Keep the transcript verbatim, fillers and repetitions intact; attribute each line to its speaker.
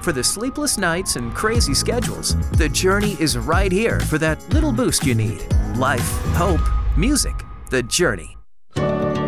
Speaker 1: For the sleepless nights and crazy schedules, The Journey is right here for that little boost you need. Life, hope, music, The Journey.